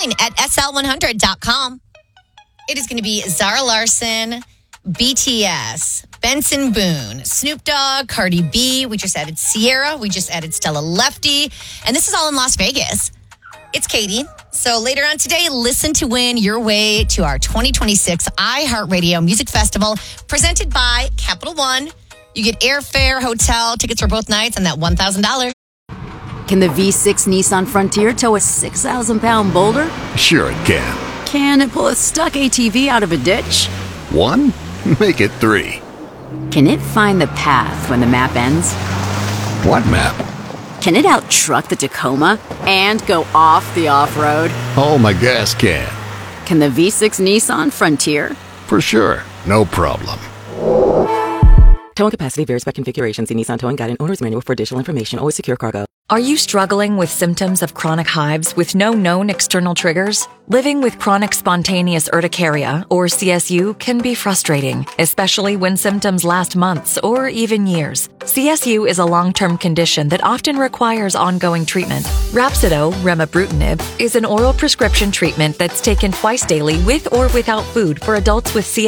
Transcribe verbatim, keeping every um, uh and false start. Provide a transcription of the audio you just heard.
online at S L one hundred dot com. It is going to be Zara Larsson, B T S, Benson Boone, Snoop Dogg, Cardi B. We just added Sierra. We just added Stella Lefty. And this is all in Las Vegas. It's Katie. So later on today, listen to win your way to our twenty twenty-six iHeartRadio Music Festival presented by Capital One. You get airfare, hotel, tickets for both nights, and that one thousand dollars. Can the V six Nissan Frontier tow a six thousand pound boulder? Sure it can. Can it pull a stuck A T V out of a ditch? One? Make it three. Can it find the path when the map ends? What map? Can it out-truck the Tacoma and go off the off-road? Oh, my gas can. Can the V six Nissan Frontier? For sure. No problem. Towing capacity varies by configuration. See Nissan Towing Guide and Owner's Manual for additional information. Always secure cargo. Are you struggling with symptoms of chronic hives with no known external triggers? Living with chronic spontaneous urticaria, or C S U, can be frustrating, especially when symptoms last months or even years. C S U is a long-term condition that often requires ongoing treatment. Rapsido, remibrutinib, is an oral prescription treatment that's taken twice daily with or without food for adults with C S U.